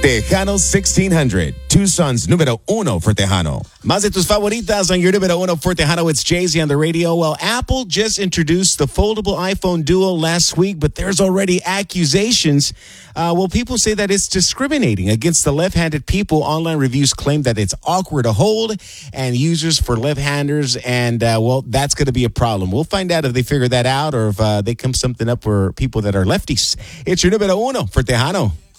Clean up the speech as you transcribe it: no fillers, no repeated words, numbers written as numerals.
Tejano 1600, Tucson's número uno for Tejano. Más de tus favoritas on your número uno for Tejano. It's Jay-Z on the radio. Well, Apple just introduced the foldable iPhone Duo last week, but there's already accusations. People say that it's discriminating against the left-handed people. Online reviews claim that it's awkward to hold and users for left-handers, and, that's going to be a problem. We'll find out if they figure that out or if they come something up for people that are lefties. It's your número uno for Tejano.